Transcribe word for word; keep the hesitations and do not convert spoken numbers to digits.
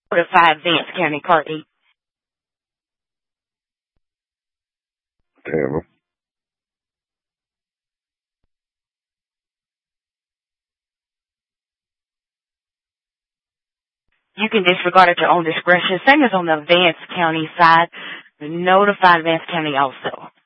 Notify Vance County, Carty. Damn. You can disregard at your own discretion. Same as on the Vance County side. Notify Vance County also.